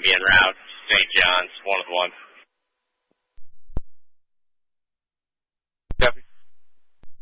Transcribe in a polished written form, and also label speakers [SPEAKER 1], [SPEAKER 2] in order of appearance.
[SPEAKER 1] be en route. St. John's, one of the ones.